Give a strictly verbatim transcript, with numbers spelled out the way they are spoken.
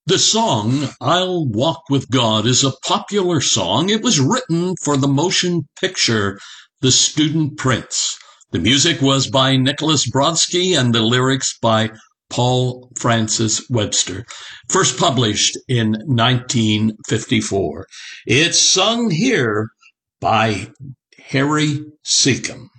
The song I'll Walk with God is a popular song. It was written for the motion picture The Student Prince. The music was by Nicholas Brodsky and the lyrics by Paul Francis Webster. First published in nineteen fifty-four. It's sung here by Harry Secombe.